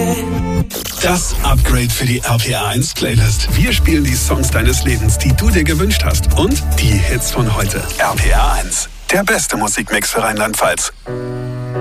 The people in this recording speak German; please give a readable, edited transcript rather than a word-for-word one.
Das Upgrade für die RPR 1 Playlist. Wir spielen die Songs deines Lebens, die du dir gewünscht hast. Und die Hits von heute. RPR 1. Der beste Musikmix für Rheinland-Pfalz.